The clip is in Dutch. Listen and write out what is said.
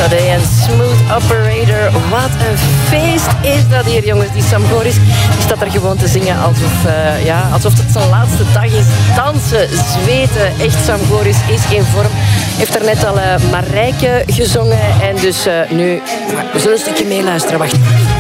Sade en Smooth Operator. Wat een feest is dat hier, jongens. Die Sam Goris die staat er gewoon te zingen alsof het zijn laatste dag is. Dansen, zweten. Echt, Sam Goris is in vorm. Heeft daarnet al Marijke gezongen. En dus nu, we zullen een stukje meeluisteren. Wacht.